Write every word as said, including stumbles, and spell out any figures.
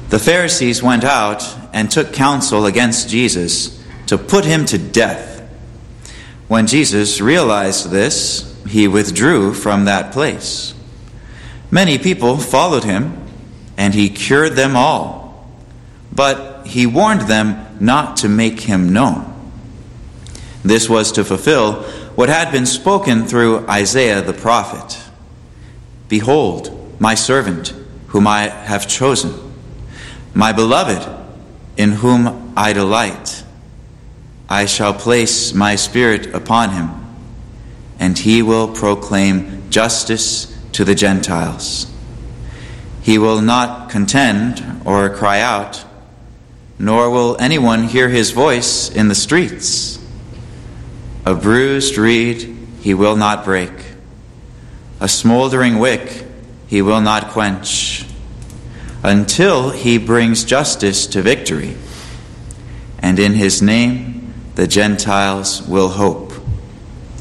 The Pharisees went out and took counsel against Jesus to put him to death. When Jesus realized this, he withdrew from that place. Many people followed him, and he cured them all. But he warned them not to make him known. This was to fulfill what had been spoken through Isaiah the prophet. Behold, my servant, whom I have chosen, my beloved, in whom I delight. I shall place my spirit upon him, and he will proclaim justice to the Gentiles. He will not contend or cry out, nor will anyone hear his voice in the streets. A bruised reed he will not break, a smoldering wick he will not quench, until he brings justice to victory, and in his name the Gentiles will hope.